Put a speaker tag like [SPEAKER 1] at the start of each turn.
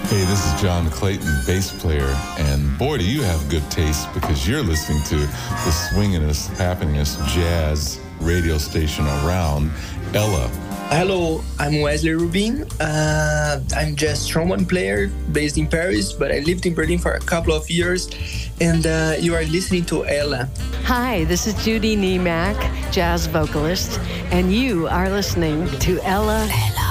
[SPEAKER 1] Hey, this is John Clayton, bass player, and boy, do you have good taste because you're listening to the swingin'est, happeningest jazz radio station around, Ella.
[SPEAKER 2] Hello, I'm Wesley Rubin. I'm jazz trombone player based in Paris, but I lived in Berlin for a couple of years, and you are listening to Ella.
[SPEAKER 3] Hi, this is Judy Niemak, jazz vocalist, and you are listening to Ella.